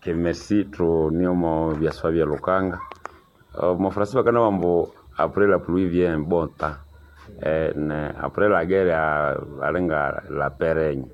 Que merci trop niomo via swavia Lukanga. Mon français bakana wambo après la pluie vient un bon temps. Après la guerre alenga la perenye.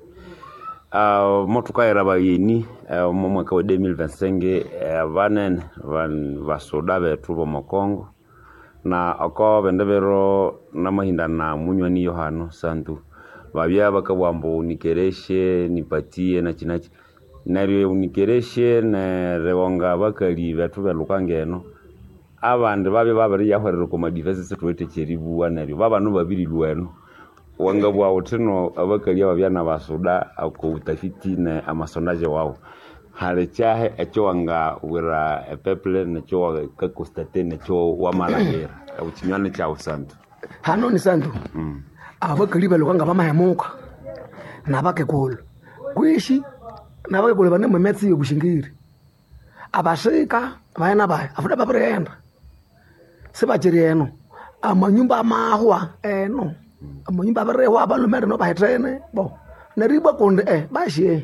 Motuka era bayini mu mwaka wa 2025 vanen vasoda betu bo Kongo na ako bendebero namahinda na munywani Yohano Santu babya bakabwambo unikereshe nipatie na chinachi naryo unikereshe na rewonga bakali betu belukangeno abandi babye babiri yahwerera ku madivese setwete cheribuwa naryo babanu babiri lweno wanga bwa utino abakali ababyana basoda ako utafiti na amasondaje wao hale chahe echo wanga wira peple na cho kakostate na cho wamalagera uchinyane cha usantu hano ni santu abakali balukanga bamahemuka nabake kolo kwishi nabake kolo bane mmetsi yobushingiri abashika bayana baya afuda babrenda sebajireno amanyumba amahwa eno amanyumba barewa balumere no bahetene bo nariba konde bashi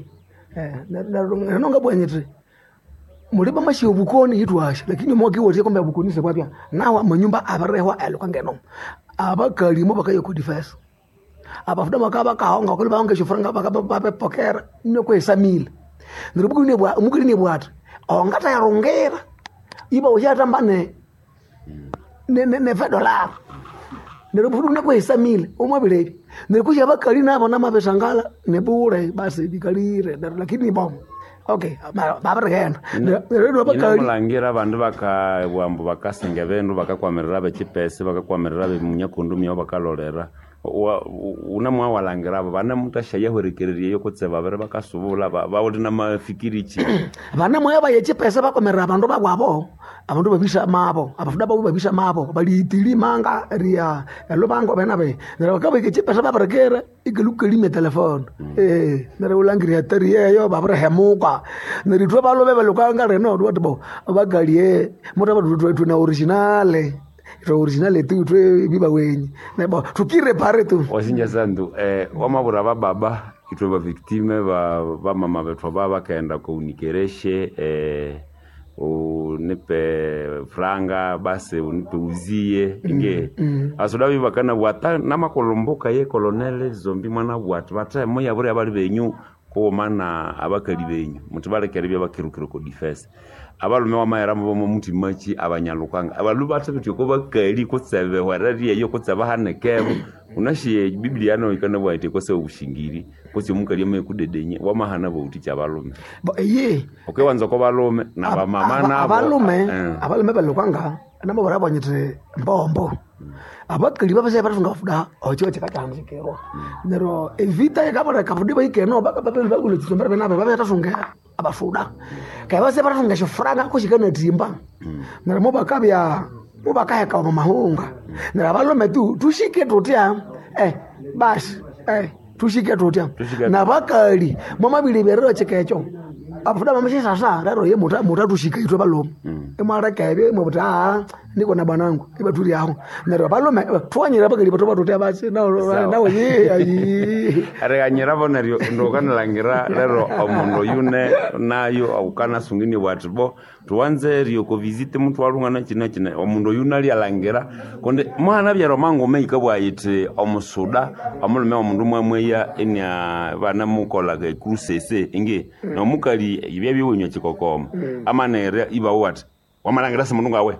nonga bwenyete muliba mashi obukoni hitwasha lakini mogi wote kombe bukoni se kwapya nawa amanyumba abarewa alukangeno abakali mo bakayo ku defense abafuda makaba kahonga kuli baonge shufranga bakaba pokera nokwesa mil niribukuni bwa umukini bwata ongata yarongera iba ushatambane ne $5 niribukuni nokwesa mil umwabilebi nirikusha bakali nabo namabesangala nebure basi bikalire lakini bom okay babaragenda nero bakali mulangira abandu bakabwambo bakasenga bendu bakakwamerera bekipese bakakwamerera bemunyakundu myo bakalorera unamwa walangira bana mutashaya hwerekererie yokutseba bare bakasubula bawuli namafikirichi bana moya bayechipese bakomerera abandu bagwabo abandu babisha mabo abafuda babo babisha mabo balitili manga ria lobango benabe nero kabekechipese babarekera igelukeli me telefone nero ulangiria terie yo babare hemuka neritwa balobe belukanga reno dwatbo bagalie mutaba dutwe na originale tu biba wenyi nebo tukire pare tu wasinja sandu wamabura baba itwe ba victime ba mama betwa baba kaenda ko unikereshe unipe franga basi unipe uzie inge asoda biba kana wata namakolomboka ye colonel zombi mwana bwatu bata moya bure abali benyu ko mana abakali benyu mutibalekere bya bakirukiro ko defense abalume wamayera mu mutimachi abanyalukanga abalubata bityo ko bakali ko tsebe warariye yo ko tsaba hanekebo unashiye biblia no ikana bwaite ko se ubushingiri ko se mukali me kudedenye wamahana bo uti chabalume okay wanza ko balume na bamama na abalume balukanga nabo barabonyete mbombo abakali babase barafunga fuda ocho chakatamze kero nero evita yakabara kafudi bayikeno bakapapeli bakulo tsombera bena babatafunga abafuda kai base barafunga shofranga ko shikana timba nero mobakabya mobakaya mu mahunga nero abalume tushike tutia bas tushike tutia na bakali momabili berero chikecho afuda mamashi sasa raro ye muta tushika itwe balomo emara kabe mubuta niko na banangu ibaturi yaho nero balome twanyira bakali bato batote basi nawo ye are anyira bonerio ndokana langira rero omundo yune nayo aukana sungini watbo tuanze rio ko visite mtu walungana china omundo yunali alangira konde mwana bya romango meika bwayite omusuda amulume omundu mwemweya enya bana mukola ke crusese inge no mukali ibya biwonyo chikokoma amanere iba wat wamalangira simundu ngawe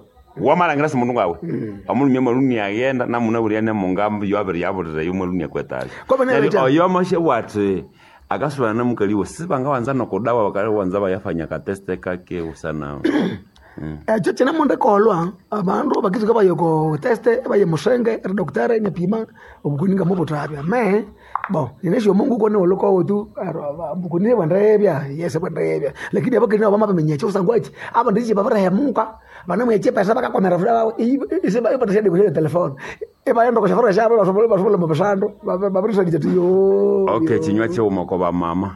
amulume maluni agenda namuna buri ane mungambo yabiri yaburire yumuluni akwetali oyo amashe wate akasubana namukali wosibanga wanza nokodawa bakale wanza bayafanya ka test kake usana echo chena monde kolwa abandu bakizuka bayoko test baye musenge doctor nyapima obukuninga mobotabya me bo inesho mungu kone oloko wotu bukunine bandebya yese bandebya lakini abakina bama bamenyecho usangwachi abandije babara hemuka bana mweche pesa bakakomera fuda ise bayo patashade ku telefone bayendo ko shafara shaba basobola mabashando babrisa dijatiyo okay chinywa che umoko ba mama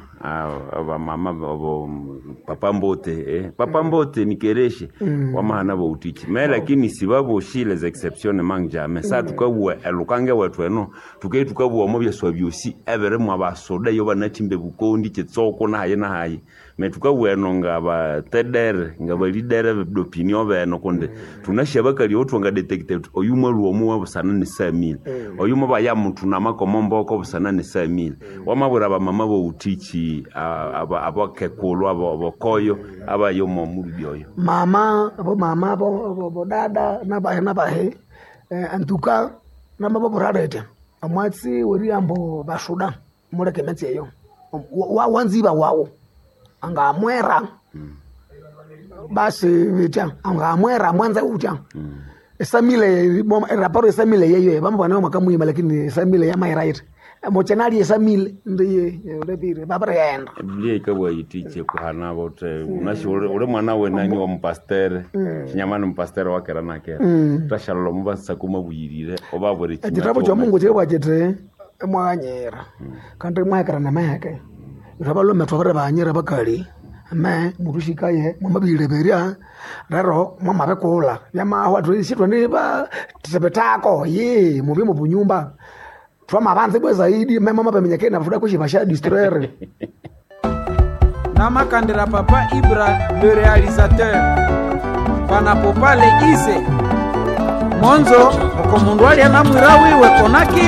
papa mbote nikereshe wamahana bo utichi me lakini sibabo shile les exceptions mangja me sa tukabuwa elukange watu eno tukabuwa mo byaswa byosi ebere mu abasoda yo banatimbe bukondi chetsoko na haye metuka weno ngaba tedere ngaba lidere d'opinion beno konde tunashaba kali otwa nga detected oyuma luomu wabusana ni 5000 oyuma ba ya muntu namakomombo ko busana ni 5000 wamabura ba mama bo utichi aba kekolo aba koyo aba yomo murubyoyo mama bo dada na ba antuka na mabo borarete amwatsi wori ambo bashuda mureke metsi eyo wanziba wawo angamwera basi vita angamwera mwanza ucha esamile raporo esamile yeyo bamubana makamuyima lakini esamile ya my right mochenali esamile ndiye ulebire babara yaenda biblia ikabwa yitiche kuhana bote unashore ule mwana we nani wa mpastere kinyamana mpastere wakera nakera tashalo mubasa kuma buyirire obabore kinyama kitabo cyo Mungu cyo bwajete mwanyera kandi mwakara na mayake rabalo metwabare banyera bakali me murushikaye mumabire beria raro mama bekola yama watu isitwa ni ba tsebetako ye mubi mu bunyumba twama banze bwe zaidi mama bamenyekena bafuda kushibasha destroyer Nama Kandela Papa Ibra le réalisateur Panapopale ise Monzo okomundwali anamwira wiwe konaki